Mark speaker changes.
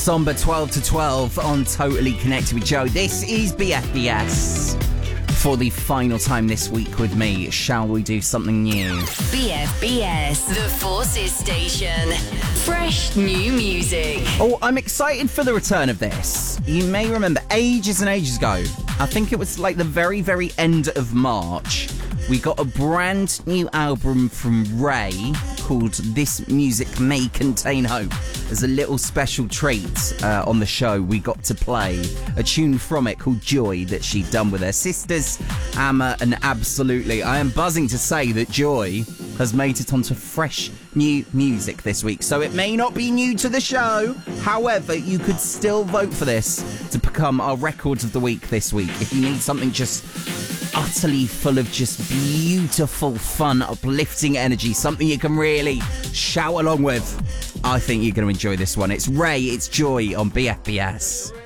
Speaker 1: Somber 12 to 12 on Totally Connected with Joe. This is BFBS. For the final time this week with me, shall we do something new?
Speaker 2: BFBS, the Forces Station. Fresh new music.
Speaker 1: Oh, I'm excited for the return of this. You may remember ages and ages ago, I think it was like the very, very end of March, we got a brand new album from Ray called This Music May Contain Hope. As a little special treat on the show, we got to play a tune from it called Joy that she'd done with her sisters, Amma and Absolutely. I am buzzing to say that Joy has made it onto fresh new music this week. So it may not be new to the show. However, you could still vote for this to become our record of the week this week. If you need something just utterly full of just beautiful, fun, uplifting energy, something you can really shout along with, I think you're going to enjoy this one. It's Ray, it's Joy on BFBS.